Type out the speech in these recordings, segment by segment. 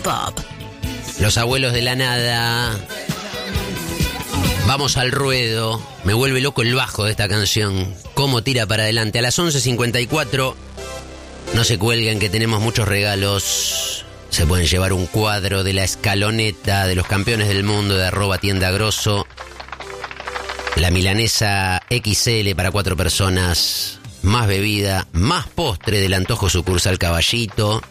and Bob. Los abuelos de la nada. Vamos al ruedo. Me vuelve loco el bajo de esta canción. Cómo tira para adelante. A las 11:54. No se cuelguen que tenemos muchos regalos. Se pueden llevar un cuadro de la escaloneta de los campeones del mundo de @tiendagrosso. La milanesa XL para 4 personas. Más bebida, más postre del antojo sucursal Caballito.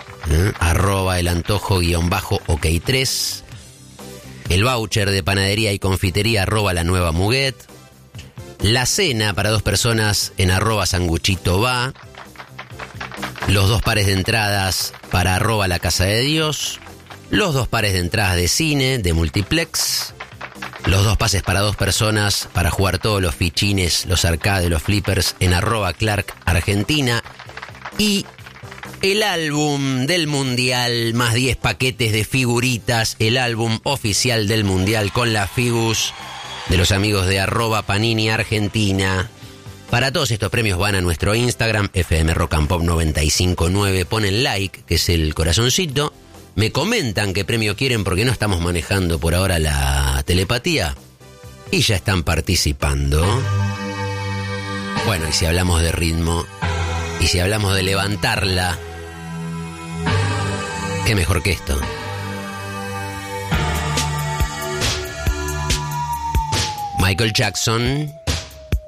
@elantojo_OK3. El voucher de panadería y confitería @la nueva Muguet. La cena para 2 personas en @sanguchito va. Los 2 pares de entradas para @la casa de Dios. Los 2 pares de entradas de cine, de multiplex. Los 2 pases para 2 personas para jugar todos los fichines, los arcades, los flippers en @Clark Argentina. Y el álbum del Mundial, más 10 paquetes de figuritas, el álbum oficial del Mundial con las figus de los amigos de @Panini Argentina. Para todos estos premios van a nuestro Instagram, FM Rock and Pop 959, ponen like, que es el corazoncito, me comentan qué premio quieren porque no estamos manejando por ahora la telepatía y ya están participando. Bueno, y si hablamos de ritmo, y si hablamos de levantarla, qué mejor que esto. Michael Jackson,